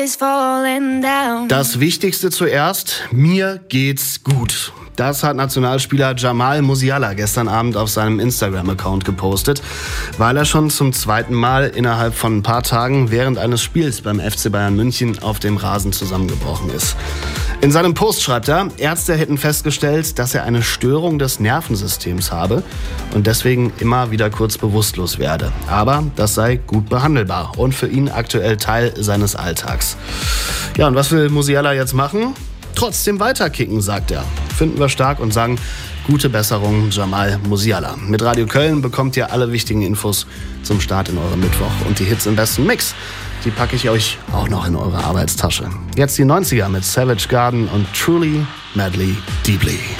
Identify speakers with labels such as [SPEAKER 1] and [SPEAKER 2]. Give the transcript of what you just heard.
[SPEAKER 1] Das Wichtigste zuerst, mir geht's gut. Das hat Nationalspieler Jamal Musiala gestern Abend auf seinem Instagram-Account gepostet, weil er schon zum zweiten Mal innerhalb von ein paar Tagen während eines Spiels beim FC Bayern München auf dem Rasen zusammengebrochen ist. In seinem Post schreibt er, Ärzte hätten festgestellt, dass er eine Störung des Nervensystems habe und deswegen immer wieder kurz bewusstlos werde. Aber das sei gut behandelbar und für ihn aktuell Teil seines Alltags. Ja, und was will Musiala jetzt machen? Trotzdem weiterkicken, sagt er. Finden wir stark und sagen gute Besserung, Jamal Musiala. Mit Radio Köln bekommt ihr alle wichtigen Infos zum Start in eurem Mittwoch und die Hits im besten Mix. Die packe ich euch auch noch in eure Arbeitstasche. Jetzt die 90er mit Savage Garden und Truly, Madly, Deeply.